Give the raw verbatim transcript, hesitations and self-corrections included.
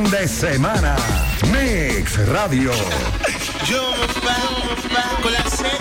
de semana. Mix Radio. Yo me con la